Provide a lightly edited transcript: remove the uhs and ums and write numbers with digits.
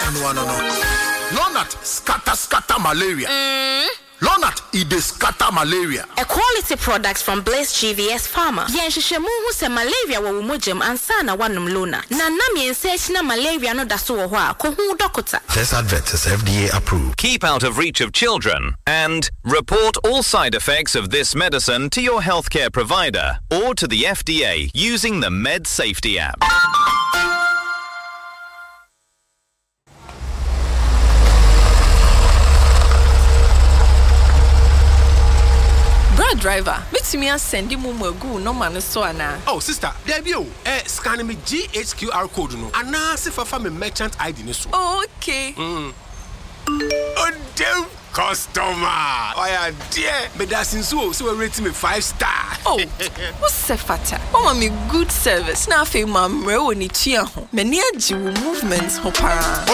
No. Lonat scatter malaria. Lonat ide scatter malaria. A quality product from Blaze GVS Pharma. Yenhwehwemu hu se malaria wo mojam ansa na wanum Lonat. Na nam yense na malaria no daso wo ho a ko hu doctor. This advert is FDA approved. Keep out of reach of children and report all side effects of this medicine to your healthcare provider or to the FDA using the Med Safety app. Driver, which me send you mumu no man so ana. Oh sister, there be scan me GHQR code no. Ana se fa me merchant ID ni so. Okay. Oh damn customer. Oh yeah, dear. Me da sinso so we rate me 5 star. Oh, what's fata? Oh me good service. Na fe mamre woni tua ho. Me ni agi movements ho para.